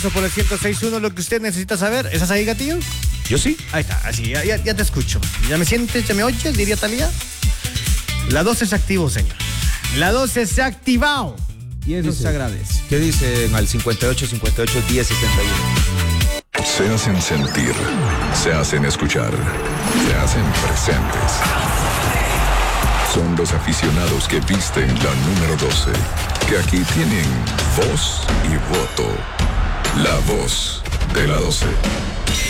Por el 106.1, lo que usted necesita saber. ¿Estás ahí, gatillo? Yo sí. Ahí está, así, ya te escucho. ¿Ya me sientes, ya me oyes? Diría Talía. La 12 se activó, señor. La 12 se ha activado. Y eso se agradece. ¿Qué dicen al 58 58 10 61? Se hacen sentir, se hacen escuchar, se hacen presentes. Son los aficionados que visten la número 12, que aquí tienen voz y voto. La voz de la 12.